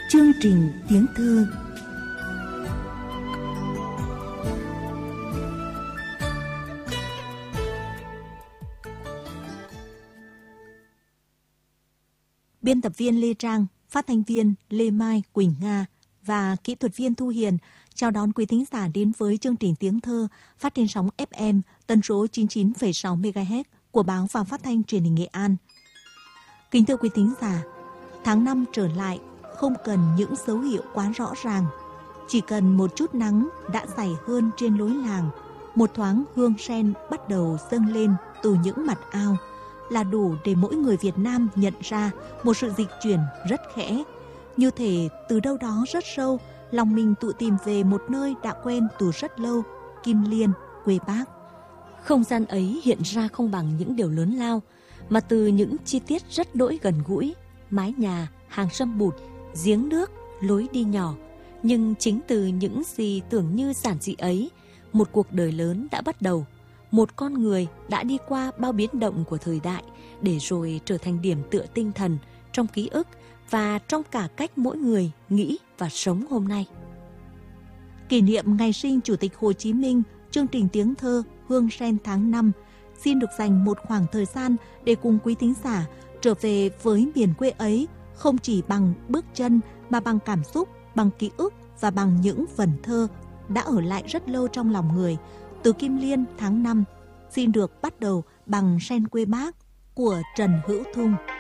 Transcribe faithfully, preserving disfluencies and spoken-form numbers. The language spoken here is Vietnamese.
Chương trình tiếng thơ. Biên tập viên Lê Trang, phát thanh viên Lê Mai, Quỳnh Nga và kỹ thuật viên Thu Hiền chào đón quý thính giả đến với chương trình tiếng thơ phát trên sóng ép em tần số chín mươi chín phẩy sáu mê ga héc của báo và phát thanh truyền hình Nghệ An. Kính thưa quý thính giả, tháng năm trở lại không cần những dấu hiệu quá rõ ràng, chỉ cần một chút nắng đã dày hơn trên lối làng, một thoáng hương sen bắt đầu dâng lên từ những mặt ao là đủ để mỗi người Việt Nam nhận ra một sự dịch chuyển rất khẽ. Như thể từ đâu đó rất sâu, lòng mình tụ tìm về một nơi đã quen từ rất lâu, Kim Liên, quê Bác. Không gian ấy hiện ra không bằng những điều lớn lao, mà từ những chi tiết rất đỗi gần gũi, mái nhà, hàng râm bụt, giếng nước, lối đi nhỏ. Nhưng chính từ những gì tưởng như giản dị ấy, một cuộc đời lớn đã bắt đầu. Một con người đã đi qua bao biến động của thời đại để rồi trở thành điểm tựa tinh thần trong ký ức và trong cả cách mỗi người nghĩ và sống hôm nay. Kỷ niệm ngày sinh Chủ tịch Hồ Chí Minh, chương trình tiếng thơ Hương Sen tháng năm xin được dành một khoảng thời gian để cùng quý thính giả trở về với miền quê ấy, không chỉ bằng bước chân mà bằng cảm xúc, bằng ký ức và bằng những vần thơ đã ở lại rất lâu trong lòng người. Từ Kim Liên tháng năm xin được bắt đầu bằng Sen quê Bác của Trần Hữu Thung.